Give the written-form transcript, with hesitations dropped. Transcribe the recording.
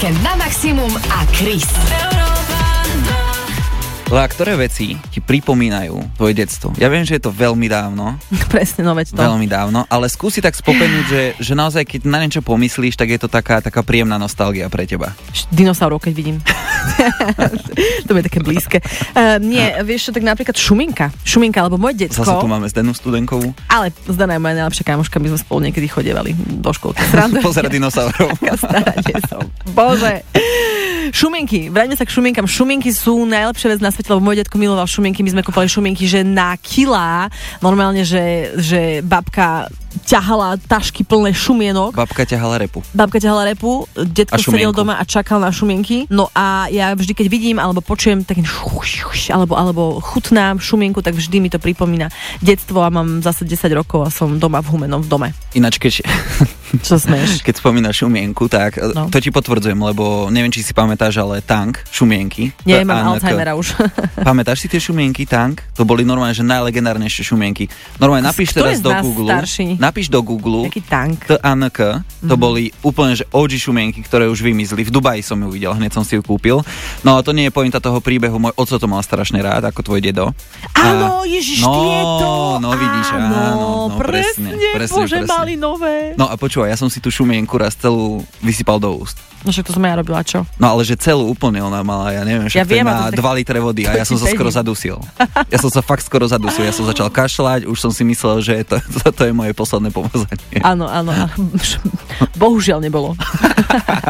Víkend na maximum a Chris. A ktoré veci ti pripomínajú tvoje detstvo? Ja viem, že je to veľmi dávno. Presne, no veď to. Veľmi dávno, ale skúsi tak spomenúť, že naozaj, keď na niečo pomyslíš, tak je to taká príjemná nostalgia pre teba. Dinosaurov, keď vidím. To je také blízke. Nie, vieš čo, tak napríklad Šuminka, alebo moje decko. Zase tu máme Zdenu Studenkovú. Ale Zdena je moja najlepšia kamoška, my sme spolu niekedy chodievali do školky. Pozerať dinosaurov. Bože. Šuminky, vráťme sa k šuminkám. Šuminky sú najlepšia vec na svete, lebo môj detko miloval šuminky, my sme kúpali šuminky, že na kilá, normálne, že babka ťahala tašky plné šumienok. Babka ťahala repu, detko sedel doma a čakal na šumienky. No a ja vždy, keď vidím alebo počujem taký alebo chutnám šumienku, tak vždy mi to pripomína detstvo a mám zase 10 rokov a som doma v Humennom v dome. Ináč, keď čo smeš? Keď spomínaš šumienku, tak to ti potvrdzujem, lebo neviem, či si pamätáš, ale Tank, šumienky. Nie, mám Alzheimera už. Pamätáš si tie šumienky Tank? To boli normálne, že najlegendárnejšie šumienky. Normálne napíš teraz do Google. Napíš do Google. Taký Tank. TANK. To boli úplne, že OG šumienky, ktoré už vymizli. V Dubaji som ju videl, hneď som si ju kúpil. No a to nie je pointa toho príbehu, môj oco to mal strašne rád, ako tvoj dedo. Áno, Ježiš, tieto. No vidíš, áno, presne. Bože, mali nové. No a počúvaj, ja som si tú šumienku raz celú vysypal do úst. No však to som ja robila, čo? No ale že celú úplne ona mala, ja neviem, že má 2 litre vody a ja som sa skoro zadusil. Ja som sa fakt skoro zadusil, ja som začal kašľať, už som si myslel, že to je moje posledné pomazanie. Áno, bohužiaľ nebolo.